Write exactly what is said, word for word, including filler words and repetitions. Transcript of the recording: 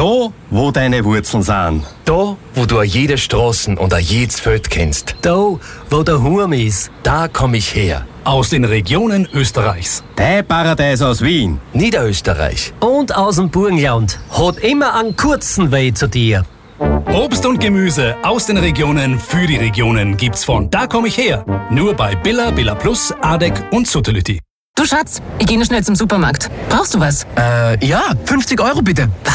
Da, wo deine Wurzeln sind. Da, wo du an jede Straßen und an jedes Feld kennst. Da, wo der Hurm ist. Da komm ich her. Aus den Regionen Österreichs. Dein Paradies aus Wien. Niederösterreich. Und aus dem Burgenland. Hat immer einen kurzen Weg zu dir. Obst und Gemüse aus den Regionen für die Regionen gibt's von Da komm ich her. Nur bei Billa, Billa Plus, Adek und Suttelütti. Du Schatz, ich gehe noch schnell zum Supermarkt. Brauchst du was? Äh, ja, fünfzig Euro bitte.